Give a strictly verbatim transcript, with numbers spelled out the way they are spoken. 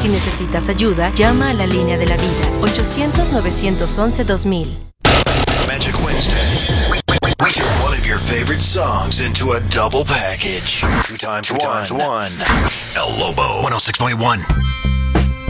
Si necesitas ayuda, llama a la línea de la vida. ochocientos, novecientos once, dos mil. Magic Wednesday. We turn one of your favorite songs into a double package. Two times, Two one. times one. El Lobo. one oh six point one.